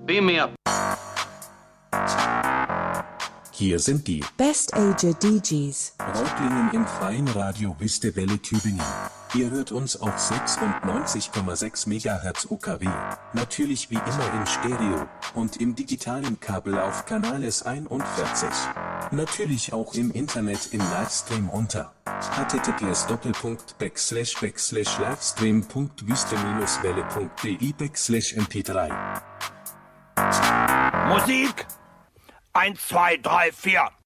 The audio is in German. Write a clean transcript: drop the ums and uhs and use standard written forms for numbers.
Beam me up. Hier sind die Best Ager DJs. Reutlingen im freien Radio Wüste Welle Tübingen. Ihr hört uns auf 96,6 MHz UKW, natürlich wie immer in Stereo und im digitalen Kabel auf Kanal S41. Natürlich auch im Internet im Livestream unter https://livestream.wüste-welle.de/mp3. Musik 1, 2, 3, 4.